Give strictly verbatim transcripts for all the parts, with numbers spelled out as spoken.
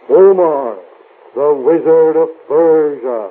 Omar, the Wizard of Persia.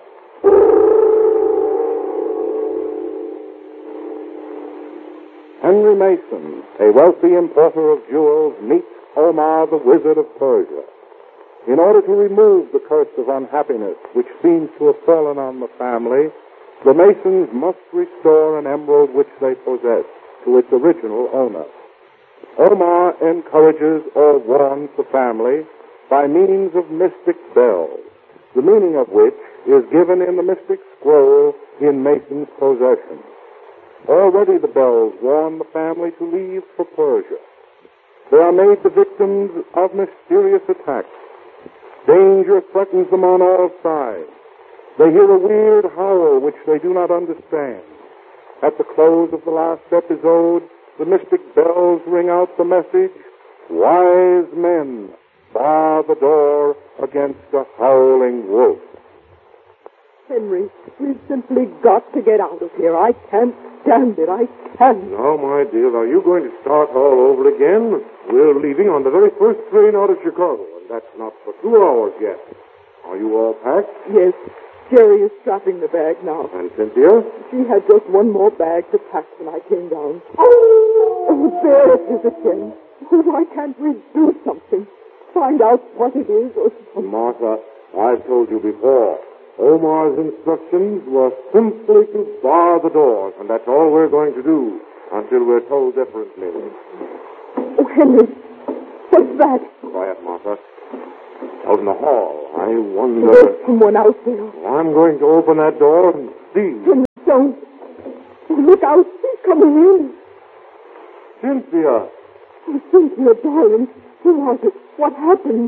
Henry Mason, a wealthy importer of jewels, meets Omar, the Wizard of Persia. In order to remove the curse of unhappiness which seems to have fallen on the family, the Masons must restore an emerald which they possess to its original owner. Omar encourages or warns the family by means of mystic bells, the meaning of which is given in the mystic scroll in Mason's possession. Already the bells warn the family to leave for Persia. They are made the victims of mysterious attacks. Danger threatens them on all sides. They hear a weird howl which they do not understand. At the close of the last episode, the mystic bells ring out the message, "Wise men, bar the door against a howling wolf." Henry, we've simply got to get out of here. I can't stand it. I can't. Now, my dear, are you going to start all over again? We're leaving on the very first train out of Chicago, and that's not for two hours yet. Are you all packed? Yes. Jerry is strapping the bag now. And Cynthia? She had just one more bag to pack when I came down. Oh, there it is again. Why can't we do something? Find out what it is or... Martha, I've told you before. Omar's instructions were simply to bar the doors, and that's all we're going to do until we're told differently. Oh, Henry, what's that? Quiet, Martha. Out in the hall, I wonder... There's someone out there. I'm going to open that door and see. Henry, don't. Look out. He's coming in. Cynthia! Oh, Cynthia, darling. Who was it? What happened?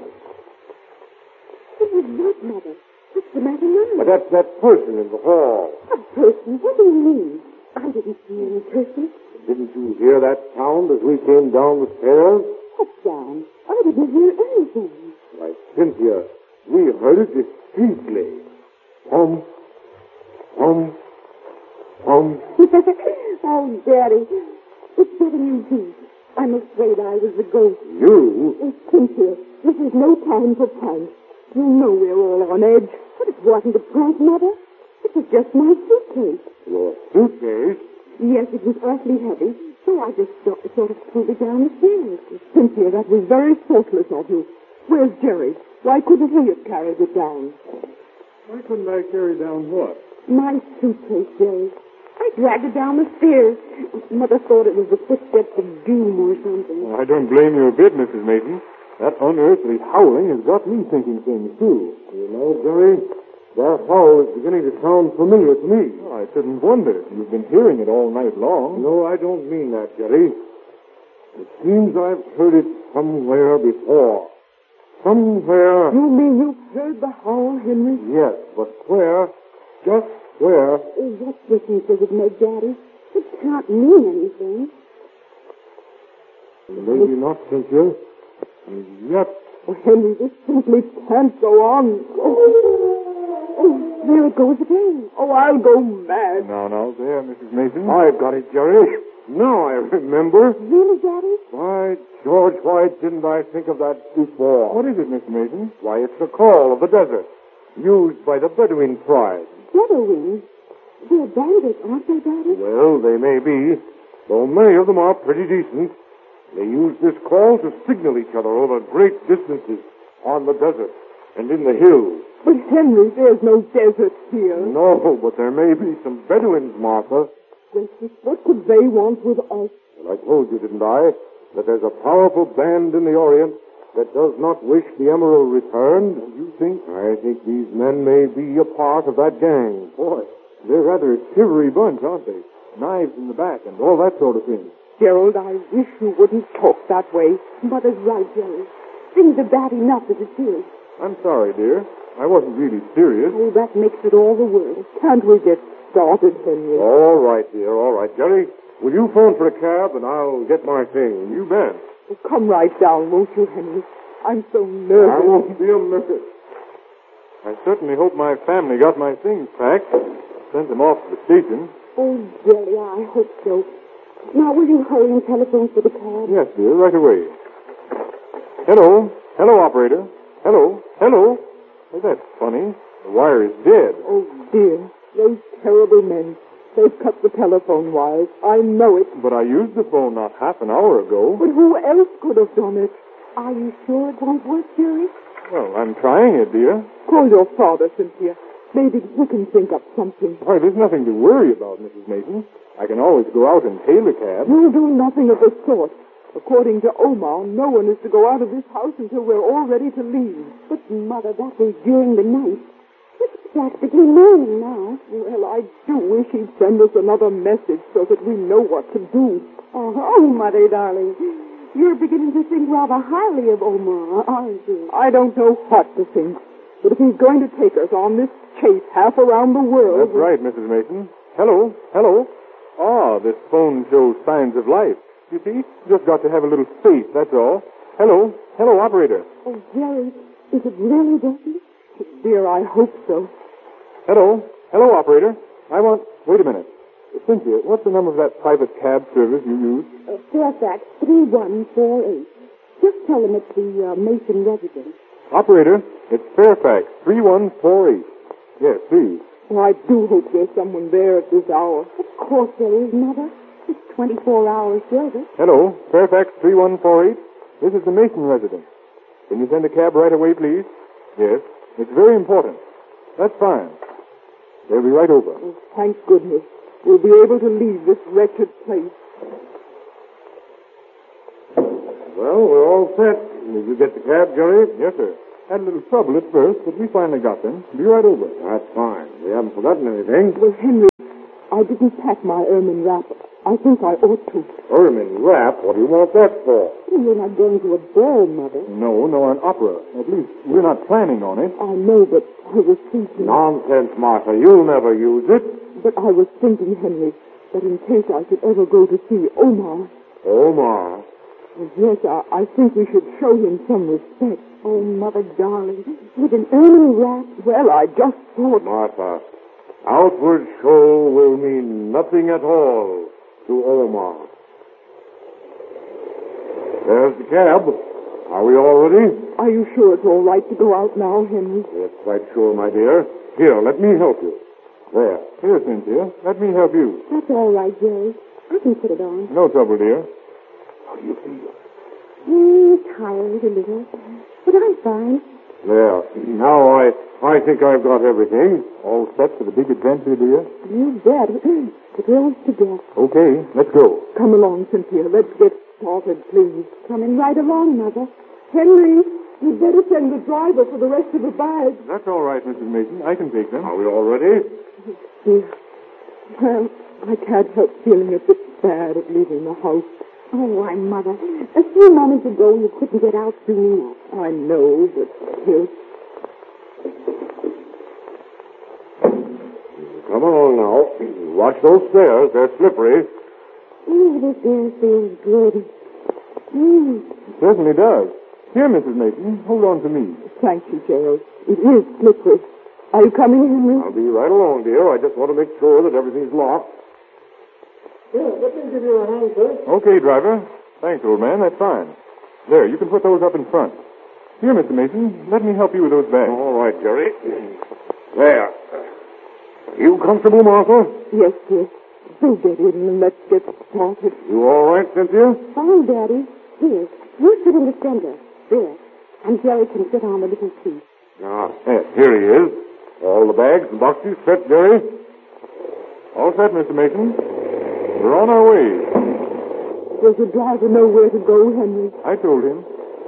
It was not, Mother. What's the matter now? But that's that person in the hall. A person? What do you mean? I didn't see any person. Didn't you hear that sound as we came down the stairs? What sound? I didn't hear anything. Why, Cynthia, we heard it distinctly. Hum, hum, hum. Oh, Daddy, it's getting you deep. I'm afraid I was the ghost. You? Oh, Cynthia, this is no time for pranks. You know we're all on edge. But it wasn't a prank, Mother. It was just my suitcase. Your suitcase? Yes, it was awfully heavy, so I just sort sort of pulled it down the stairs. Cynthia, that was very thoughtless of you. Where's Jerry? Why couldn't he have carried it down? Why couldn't I carry down what? My suitcase, Jerry. I dragged it down the stairs. Mother thought it was the footsteps of doom or something. I don't blame you a bit, Missus Mason. That unearthly howling has got me thinking things, too. You know, Jerry, that howl is beginning to sound familiar to me. Oh, I shouldn't wonder. You've been hearing it all night long. No, I don't mean that, Jerry. It seems I've heard it somewhere before. Somewhere... You mean you've heard the howl, Henry? Yes, but where? Just where? Oh, what difference does it make, Daddy? It can't mean anything. Maybe not, Cynthia. And yet... Oh, Henry, this simply can't go on. Oh, oh, there it goes again. Oh, I'll go mad. No, no, there, Missus Mason. I've got it, Jerry. Now I remember. Really, Daddy? Why, George, why didn't I think of that before? What is it, Miss Mason? Why, it's the call of the desert, used by the Bedouin tribe. Bedouins? They're bandits, aren't they, Daddy? Well, they may be, though many of them are pretty decent. They use this call to signal each other over great distances on the desert and in the hills. But, Henry, there's no desert here. No, but there may be some Bedouins, Martha. Gracious, what could they want with us? Well, I told you, didn't I, that there's a powerful band in the Orient that does not wish the emerald returned? And you think? I think these men may be a part of that gang. Boy, they're rather a shivery bunch, aren't they? Knives in the back and all that sort of thing. Gerald, I wish you wouldn't talk that way. Mother's right, Jerry. Things are bad enough as it is. I'm sorry, dear. I wasn't really serious. Oh, that makes it all the worse. Can't we get started, Henry? All right, dear, all right. Jerry, will you phone for a cab and I'll get my thing? You bet. Oh, come right down, won't you, Henry? I'm so nervous. I won't be a minute. I certainly hope my family got my things packed. Sent them off to the station. Oh, Jerry, I hope so. Now, will you hurry and telephone for the cab? Yes, dear, right away. Hello. Hello, operator. Hello? Hello? Oh, that's funny. The wire is dead. Oh, dear. Those terrible men. They've cut the telephone wires. I know it. But I used the phone not half an hour ago. But who else could have done it? Are you sure it won't work, Jerry? Well, I'm trying it, dear. Call your father, Cynthia. Maybe he can think up something. Why, there's nothing to worry about, Missus Mason. I can always go out and hail a cab. You'll do nothing of the sort. According to Omar, no one is to go out of this house until we're all ready to leave. But, Mother, that was during the night. It's practically morning now. Well, I do wish he'd send us another message so that we know what to do. Oh, oh, Mother, darling. You're beginning to think rather highly of Omar, aren't you? I don't know what to think. But if he's going to take us on this chase half around the world... That's right, Missus Mason. Hello? Hello? Ah, this phone shows signs of life. You see? Just got to have a little faith, that's all. Hello? Hello, operator. Oh, Jerry, is it really working? Dear, I hope so. Hello? Hello, operator. I want... Wait a minute. Cynthia, what's the number of that private cab service you use? Uh, Fairfax three one four eight. Just tell them it's the uh, Mason residence. Operator, it's Fairfax three one four eight. Yes, please. Oh, I do hope there's someone there at this hour. Of course there is, Mother. It's twenty-four hours service. Hello, Fairfax three one four eight. This is the Mason residence. Can you send a cab right away, please? Yes. It's very important. That's fine. They'll be right over. Oh, thank goodness. We'll be able to leave this wretched place. Well, we're all set. Did you get the cab, Jerry? Yes, sir. Had a little trouble at first, but we finally got them. Be right over. That's fine. We haven't forgotten anything. Well, Henry, I didn't pack my ermine wrap. I think I ought to. Ermine wrap? What do you want that for? You're not going to a ball, Mother. No, no, an opera. At least, we're not planning on it. I know, but I was thinking... Nonsense, Martha. You'll never use it. But I was thinking, Henry, that in case I should ever go to see Omar... Omar? Well, yes, I, I think we should show him some respect. Oh, Mother, darling, with an ermine wrap. Well, I just thought... Martha, outward show will mean nothing at all to Omar. There's the cab. Are we all ready? Are you sure it's all right to go out now, Henry? Yes, quite sure, my dear. Here, let me help you. There. Here, Cynthia. Let me help you. That's all right, Jerry. I can put it on. No trouble, dear. How do you feel? Mm, tired a little. But I'm fine. There. Now I I think I've got everything. All set for the big adventure, dear? You bet. The girls to death. Okay, let's go. Come along, Cynthia. Let's get started, please. Coming right along, Mother. Henry, you'd better send the driver for the rest of the bags. That's all right, Missus Mason. I can take them. Are we all ready? Dear. Well, I can't help feeling a bit bad at leaving the house. Oh, why, Mother. A few moments ago, you couldn't get out soon enough. I know, but still. Come along now. Watch those stairs. They're slippery. Oh, this air feels good. Mm. It certainly does. Here, Missus Mason, hold on to me. Thank you, Gerald. It is slippery. Are you coming, Henry? I'll be right along, dear. I just want to make sure that everything's locked. Here, let me give you a hand, sir. Okay, driver. Thanks, old man. That's fine. There, you can put those up in front. Here, Mister Mason, let me help you with those bags. All right, Jerry. There. You comfortable, Martha? Yes, yes. So get in and let's get started. You all right, Cynthia? Fine, Daddy. Here, you sit in the center. There. And Jerry can sit on the little seat. Ah, yes, here he is. All the bags and boxes set, Jerry. All set, Mister Mason. We're on our way. Does the driver know where to go, Henry? I told him.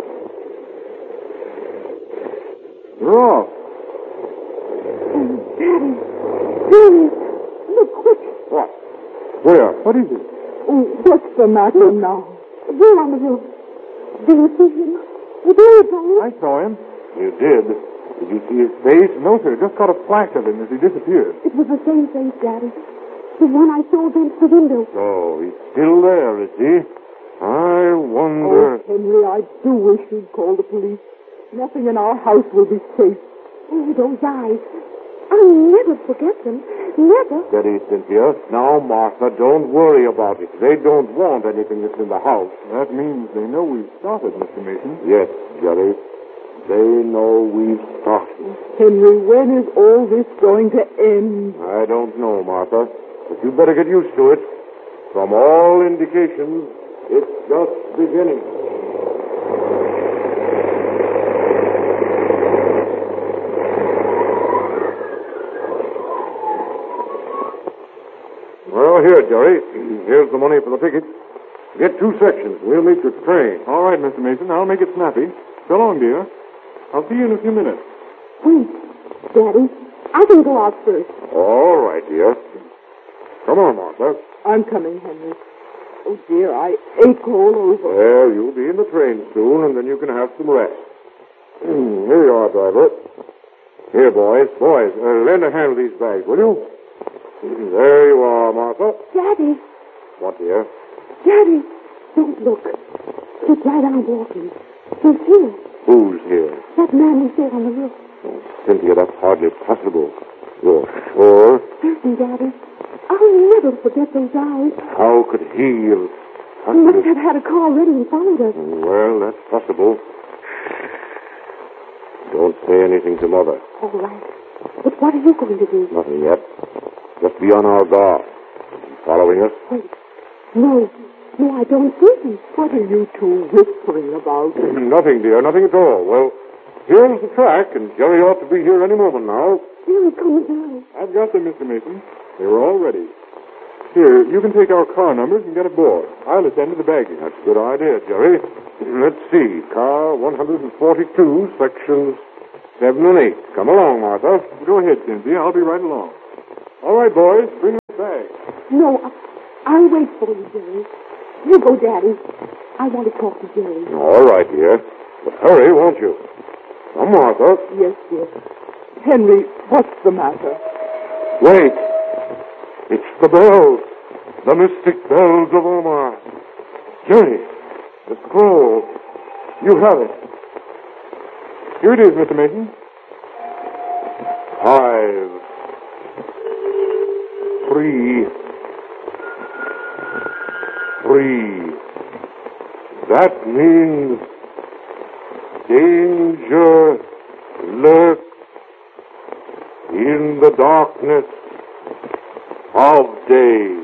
We're off. Oh, Daddy. Daddy. Look, quick. What? Where? What is it? Oh, what's the matter now? There on the roof. Do you see him? There he goes. I saw him. You did? Did you see his face? No, sir. Just caught a flash of him as he disappeared. It was the same face, Daddy. The one I saw against the window. So, he's still there, is he? I wonder... Oh, Henry, I do wish you'd call the police. Nothing in our house will be safe. Oh, those eyes. I'll never forget them. Never. Steady, Cynthia. Now, Martha, don't worry about it. They don't want anything that's in the house. That means they know we've started, Mister Mason. Yes, Jerry. They know we've started. Henry, when is all this going to end? I don't know, Martha, but you better get used to it. From all indications, it's just beginning. Well, here, Jerry. Here's the money for the tickets. Get two sections. We'll meet you at the train. All right, Mister Mason. I'll make it snappy. So long, dear. I'll see you in a few minutes. Wait, Daddy. I can go out first. All right, dear. Come on, Martha. I'm coming, Henry. Oh, dear, I ache all over. Well, you'll be in the train soon, and then you can have some rest. Here you are, driver. Here, boys. Boys, uh, lend a hand to these bags, will you? There you are, Martha. Daddy. What, dear? Daddy. Don't look. Keep right on walking. He's here. Who's here? That man we saw on the roof. Oh, Cynthia, that's hardly possible. You're sure? Listen, Daddy. I'll never forget those eyes. How could he have... He must have had a car ready and followed us. Well, that's possible. Don't say anything to Mother. All right. But what are you going to do? Nothing yet. Just be on our guard. Following us? Wait. No. No, I don't see him. What are you two whispering about? Nothing, dear. Nothing at all. Well, here's the track, and Jerry ought to be here any moment now. Here he comes now. I've got them, Mister Mason. They were all ready. Here, you can take our car numbers and get aboard. I'll attend to the baggage. That's a good idea, Jerry. Let's see. Car one forty-two, sections seven and eight. Come along, Martha. Go ahead, Cynthia. I'll be right along. All right, boys. Bring the bag. No, I, I'll wait for you, Jerry. You go, Daddy. I want to talk to Jerry. All right, dear. But hurry, won't you? Come, Martha. Yes, yes. Henry, what's the matter? Wait. It's the bells. The mystic bells of Omar. Jerry, the scroll. You have it. Here it is, Mister Mason. Five. Three. Three. That means danger lurks in the darkness of day.